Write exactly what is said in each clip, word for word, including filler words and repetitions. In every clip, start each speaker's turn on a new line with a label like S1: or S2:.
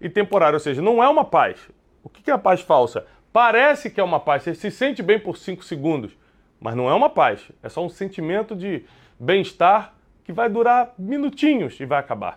S1: e temporária, ou seja, não é uma paz. O que é a paz falsa? Parece que é uma paz, você se sente bem por cinco segundos, mas não é uma paz. É só um sentimento de bem-estar que vai durar minutinhos e vai acabar.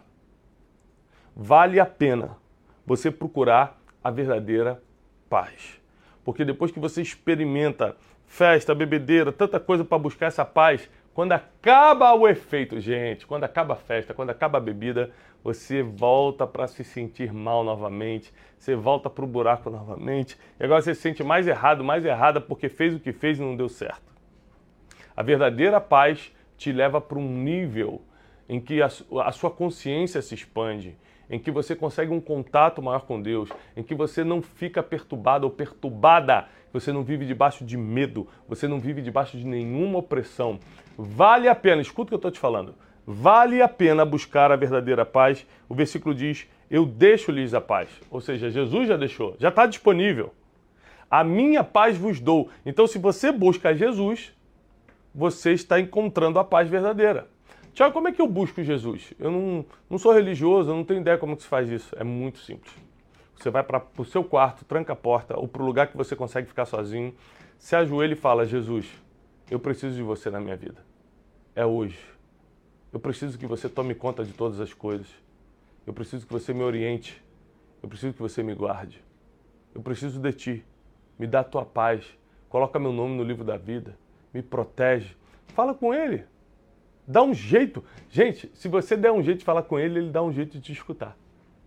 S1: Vale a pena você procurar a verdadeira paz. Porque depois que você experimenta festa, bebedeira, tanta coisa para buscar essa paz, quando acaba o efeito, gente, quando acaba a festa, quando acaba a bebida, você volta para se sentir mal novamente, você volta para o buraco novamente, e agora você se sente mais errado, mais errada porque fez o que fez e não deu certo. A verdadeira paz te leva para um nível em que a, a sua consciência se expande, em que você consegue um contato maior com Deus, em que você não fica perturbado ou perturbada, você não vive debaixo de medo, você não vive debaixo de nenhuma opressão. Vale a pena, escuta o que eu estou te falando, vale a pena buscar a verdadeira paz. O versículo diz, eu deixo-lhes a paz. Ou seja, Jesus já deixou, já está disponível. A minha paz vos dou. Então, se você busca Jesus, você está encontrando a paz verdadeira. Tiago, como é que eu busco Jesus? Eu não, não sou religioso, eu não tenho ideia como que se faz isso. É muito simples. Você vai para o seu quarto, tranca a porta, ou para o lugar que você consegue ficar sozinho, se ajoelha e fala, Jesus, eu preciso de você na minha vida. É hoje. Eu preciso que você tome conta de todas as coisas. Eu preciso que você me oriente. Eu preciso que você me guarde. Eu preciso de ti. Me dá a tua paz. Coloca meu nome no livro da vida. Me protege. Fala com ele. Dá um jeito. Gente, se você der um jeito de falar com ele, ele dá um jeito de te escutar.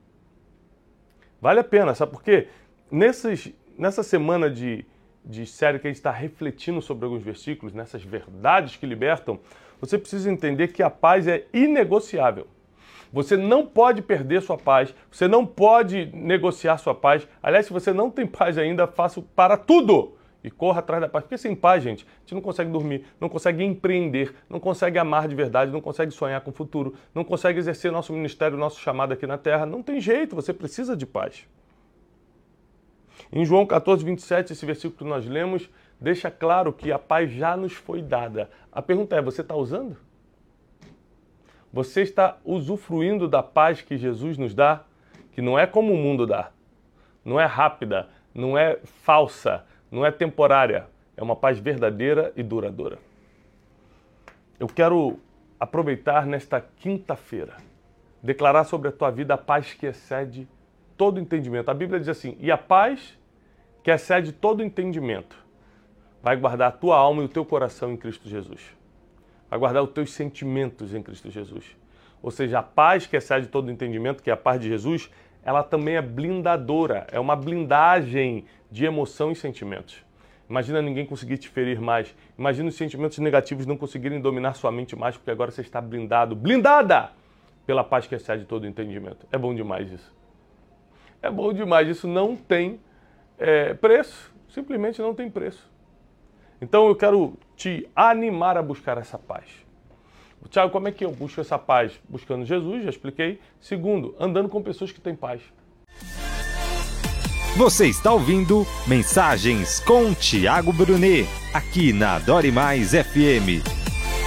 S1: Vale a pena, sabe por quê? Nessas, nessa semana de, de série que a gente está refletindo sobre alguns versículos, nessas verdades que libertam, você precisa entender que a paz é inegociável. Você não pode perder sua paz, você não pode negociar sua paz. Aliás, se você não tem paz ainda, faça para tudo e corra atrás da paz. Porque sem paz, gente, a gente não consegue dormir, não consegue empreender, não consegue amar de verdade, não consegue sonhar com o futuro, não consegue exercer nosso ministério, nosso chamado aqui na terra. Não tem jeito, você precisa de paz. Em João quatorze, vinte e sete, esse versículo que nós lemos, deixa claro que a paz já nos foi dada. A pergunta é, você está usando? Você está usufruindo da paz que Jesus nos dá? Que não é como o mundo dá. Não é rápida, não é falsa, não é temporária. É uma paz verdadeira e duradoura. Eu quero aproveitar nesta quinta-feira, declarar sobre a tua vida a paz que excede todo entendimento. A Bíblia diz assim, e a paz que excede todo entendimento vai guardar a tua alma e o teu coração em Cristo Jesus. Vai guardar os teus sentimentos em Cristo Jesus. Ou seja, a paz que excede todo entendimento, que é a paz de Jesus, ela também é blindadora, é uma blindagem de emoção e sentimentos. Imagina ninguém conseguir te ferir mais. Imagina os sentimentos negativos não conseguirem dominar sua mente mais, porque agora você está blindado, blindada pela paz que excede todo entendimento. É bom demais isso. É bom demais, isso não tem é, preço, simplesmente não tem preço. Então eu quero te animar a buscar essa paz. Tiago, como é que eu busco essa paz? Buscando Jesus, já expliquei. Segundo, andando com pessoas que têm paz.
S2: Você está ouvindo Mensagens com Tiago Brunet, aqui na Adore Mais F M.